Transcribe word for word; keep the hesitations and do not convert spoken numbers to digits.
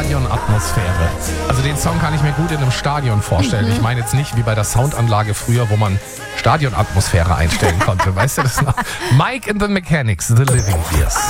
Stadionatmosphäre. Also den Song kann ich mir gut in einem Stadion vorstellen. Mhm. Ich meine jetzt nicht wie bei der Soundanlage früher, wo man Stadionatmosphäre einstellen konnte. Weißt du das noch? Mike and the Mechanics, The Living Years.